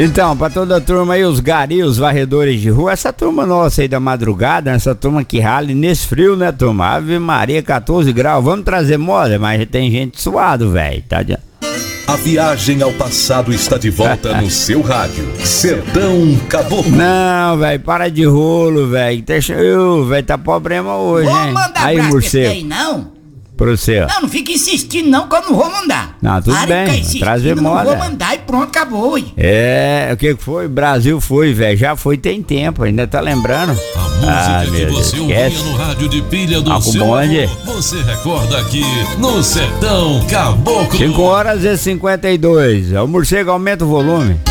Então, pra toda a turma aí, os garis, os varredores de rua, essa turma nossa aí da madrugada, essa turma que rala nesse frio, né, turma? Ave Maria, 14 graus, vamos trazer moda, mas tem gente suado, velho, tá? A viagem ao passado está de volta no seu rádio. Sertão Caboclo. Não, velho, para de rolo, velho. Deixa eu, velho, tá problema hoje, hein? Vou mandar aí, abraço morcego. aí, não? Pro seu. Não fica insistindo não, que eu não vou mandar. Não, tudo bem, trazer moda. Não vou mandar e pronto, acabou. É, o que foi? Brasil foi, velho, já foi, tem tempo, ainda tá lembrando? A música que você ouvia no rádio de pilha do seu avô, você recorda aqui no Sertão Caboclo. 5h52, o morcego aumenta o volume.